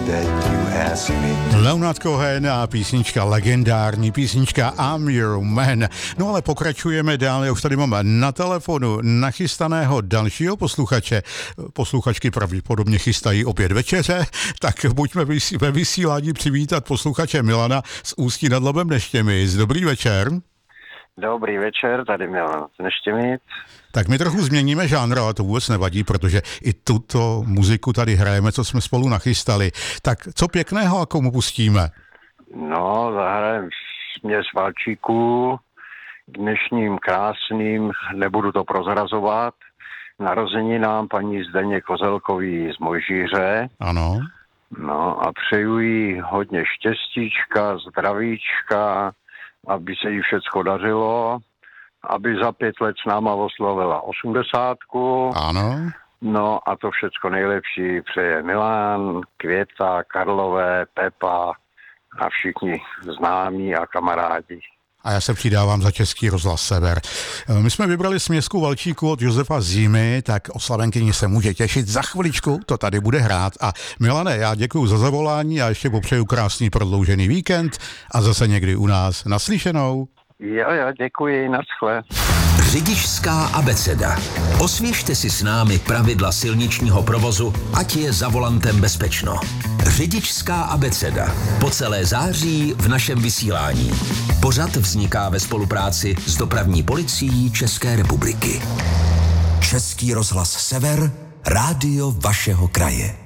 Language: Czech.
that you ask me. Leonard Cohen a písnička, legendární písnička I'm Your Man. No ale pokračujeme dál, já už tady máme na telefonu nachystaného dalšího posluchače. Posluchačky pravděpodobně chystají opět večeře, tak buďme ve vysílání přivítat posluchače Milana z Ústí nad Labem Neštěmic. Dobrý večer. Dobrý večer, tady Milan z Neštěmic. Tak my trochu změníme žánr, ale to vůbec nevadí, protože i tuto muziku tady hrajeme, co jsme spolu nachystali. Tak co pěkného a komu pustíme? No, zahrajeme směs valčíků k dnešním krásným, nebudu to prozrazovat, narozeninám paní Zdeně Kozelkový z Mojžíře. Ano. No a přeju jí hodně štěstíčka, zdravíčka, aby se jí všecko dařilo, aby za 5 let s náma oslovila 80. Ano. No a to všecko nejlepší přeje Milan, Květa, Karlové, Pepa a všichni známí a kamarádi. A já se přidávám za Český rozhlas Sever. My jsme vybrali směsku valčíku od Josefa Zimy, tak oslavenkyni se může těšit. Za chviličku to tady bude hrát. A Milane, já děkuju za zavolání a ještě popřeju krásný prodloužený víkend a zase někdy u nás. Naslyšenou. Jo, děkuji, naschle. Řidičská abeceda. Osvěžte si s námi pravidla silničního provozu, ať je za volantem bezpečno. Řidičská abeceda. Po celé září v našem vysílání. Pořad vzniká ve spolupráci s Dopravní policií České republiky. Český rozhlas Sever, rádio vašeho kraje.